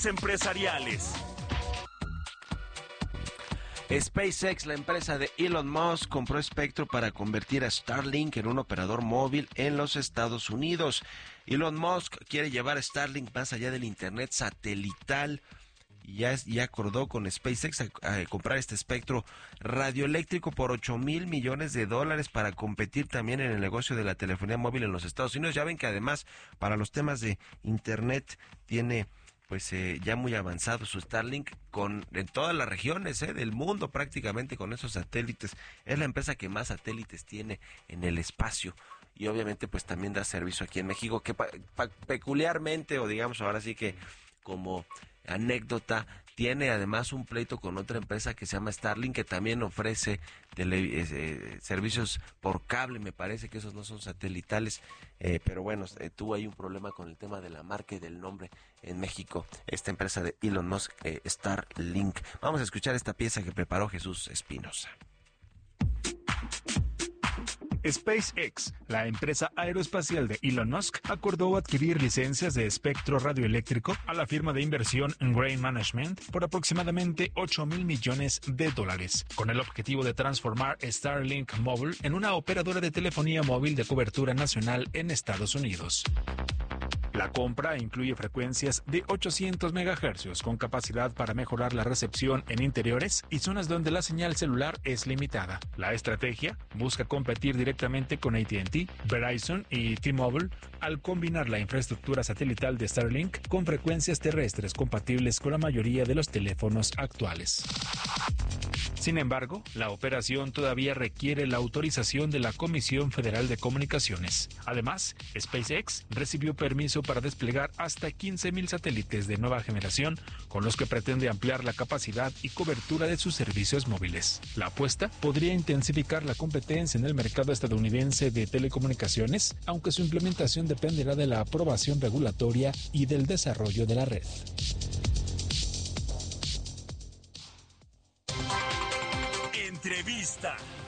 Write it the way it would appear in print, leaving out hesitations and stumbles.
Empresariales. SpaceX, la empresa de Elon Musk, compró espectro para convertir a Starlink en un operador móvil en los Estados Unidos. Elon Musk quiere llevar Starlink más allá del internet satelital y ya acordó con SpaceX a comprar este espectro radioeléctrico por $8,000 millones para competir también en el negocio de la telefonía móvil en los Estados Unidos. Ya ven que además para los temas de internet tiene ya muy avanzado su Starlink en todas las regiones del mundo prácticamente con esos satélites. Es la empresa que más satélites tiene en el espacio y obviamente pues también da servicio aquí en México, que peculiarmente, o digamos ahora sí que como anécdota, tiene además un pleito con otra empresa que se llama Starlink, que también ofrece servicios por cable. Me parece que esos no son satelitales, pero bueno, tuvo ahí un problema con el tema de la marca y del nombre en México, esta empresa de Elon Musk, Starlink. Vamos a escuchar esta pieza que preparó Jesús Espinosa. SpaceX, la empresa aeroespacial de Elon Musk, acordó adquirir licencias de espectro radioeléctrico a la firma de inversión Grain Management por aproximadamente $8,000 millones, con el objetivo de transformar Starlink Mobile en una operadora de telefonía móvil de cobertura nacional en Estados Unidos. La compra incluye frecuencias de 800 MHz con capacidad para mejorar la recepción en interiores y zonas donde la señal celular es limitada. La estrategia busca competir directamente con AT&T, Verizon y T-Mobile al combinar la infraestructura satelital de Starlink con frecuencias terrestres compatibles con la mayoría de los teléfonos actuales. Sin embargo, la operación todavía requiere la autorización de la Comisión Federal de Comunicaciones. Además, SpaceX recibió permiso para desplegar hasta 15,000 satélites de nueva generación, con los que pretende ampliar la capacidad y cobertura de sus servicios móviles. La apuesta podría intensificar la competencia en el mercado estadounidense de telecomunicaciones, aunque su implementación dependerá de la aprobación regulatoria y del desarrollo de la red. Entrevista.